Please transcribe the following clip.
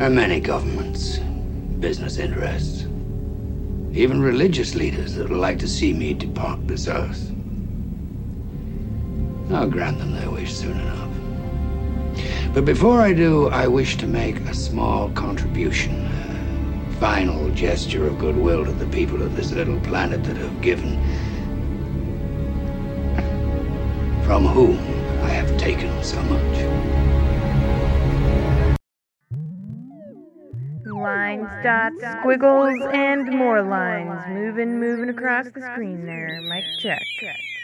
There are many governments, business interests, even religious leaders that would like to see me depart this earth. I'll grant them their wish soon enough. But before I do, I wish to make a small contribution, a final gesture of goodwill to the people of this little planet that have given, from whom I have taken so much. Lines, dots, squiggles, and more lines. Moving across the screen there. Mic check.